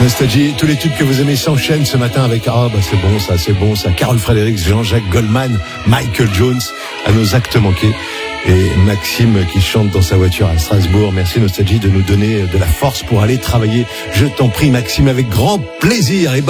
Nostalgie, tous les tubes que vous aimez s'enchaînent ce matin avec c'est bon ça. Carole Fredericks, Jean-Jacques Goldman, Michael Jones, à nos actes manqués. Et Maxime qui chante dans sa voiture à Strasbourg. Merci Nostalgie de nous donner de la force pour aller travailler. Je t'en prie Maxime, avec grand plaisir. Et